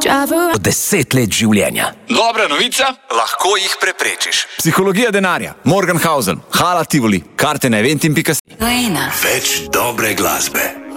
10 let življenja. Dobra novica, lahko jih preprečiš. Psihologija denarja, Morgenhausen, Hala Tivoli, karte na eventim.si. Več dobre glasbe.